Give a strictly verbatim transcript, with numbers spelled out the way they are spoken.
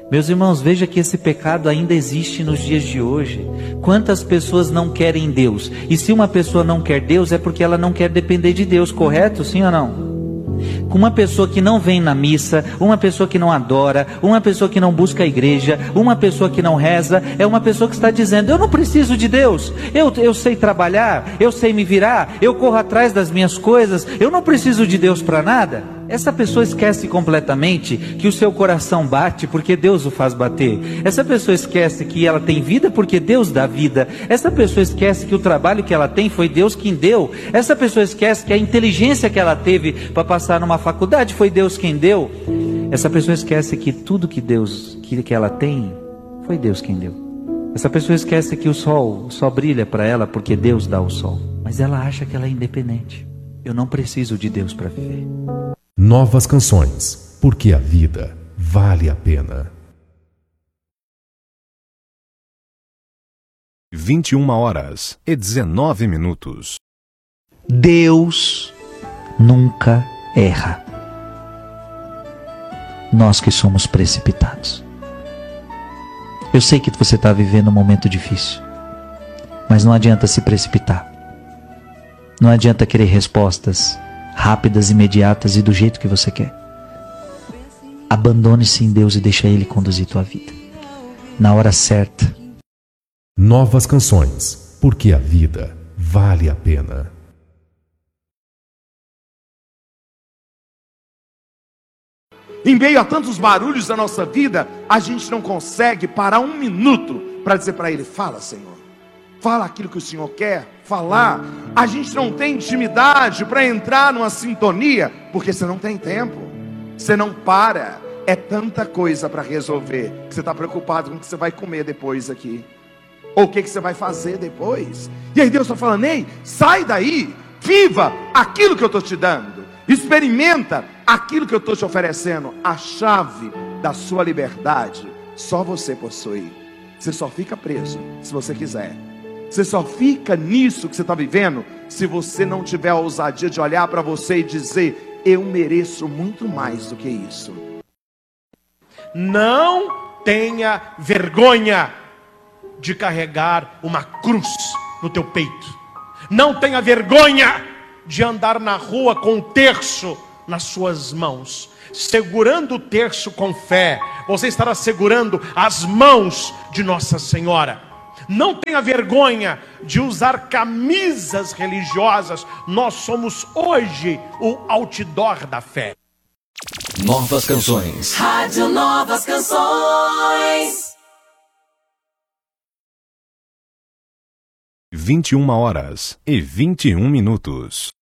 Meus irmãos, veja que esse pecado ainda existe nos dias de hoje. Quantas pessoas não querem Deus? E se uma pessoa não quer Deus, é porque ela não quer depender de Deus, correto? Sim ou não? Uma pessoa que não vem na missa, uma pessoa que não adora, uma pessoa que não busca a igreja, uma pessoa que não reza, é uma pessoa que está dizendo: eu não preciso de Deus, eu, eu sei trabalhar, eu sei me virar, eu corro atrás das minhas coisas, eu não preciso de Deus para nada. Essa pessoa esquece completamente que o seu coração bate porque Deus o faz bater. Essa pessoa esquece que ela tem vida porque Deus dá vida. Essa pessoa esquece que o trabalho que ela tem foi Deus quem deu. Essa pessoa esquece que a inteligência que ela teve para passar numa faculdade foi Deus quem deu. Essa pessoa esquece que tudo que Deus, que, que ela tem, foi Deus quem deu. Essa pessoa esquece que o sol só brilha para ela porque Deus dá o sol. Mas ela acha que ela é independente. Eu não preciso de Deus para viver. Novas canções, porque a vida vale a pena. vinte e uma horas e dezenove minutos. Deus nunca erra. Nós que somos precipitados. Eu sei que você está vivendo um momento difícil, mas não adianta se precipitar. Não adianta querer respostas rápidas, imediatas e do jeito que você quer. Abandone-se em Deus e deixa Ele conduzir tua vida na hora certa. Novas canções, porque a vida vale a pena. Em meio a tantos barulhos da nossa vida, a gente não consegue parar um minuto para dizer para Ele: fala, Senhor. Fala aquilo que o Senhor quer falar. A gente não tem intimidade para entrar numa sintonia, porque você não tem tempo. Você não para. É tanta coisa para resolver que você está preocupado com o que você vai comer depois aqui, ou o que, que você vai fazer depois. E aí Deus está falando: ei, sai daí, viva aquilo que eu estou te dando, experimenta aquilo que eu estou te oferecendo. A chave da sua liberdade só você possui. Você só fica preso se você quiser. Você só fica nisso que você está vivendo se você não tiver a ousadia de olhar para você e dizer: eu mereço muito mais do que isso. Não tenha vergonha de carregar uma cruz no teu peito. Não tenha vergonha de andar na rua com um terço nas suas mãos. Segurando o terço com fé, você estará segurando as mãos de Nossa Senhora. Não tenha vergonha de usar camisas religiosas. Nós somos hoje o outdoor da fé. Novas canções. Rádio Novas Canções. vinte e uma horas e vinte e um minutos.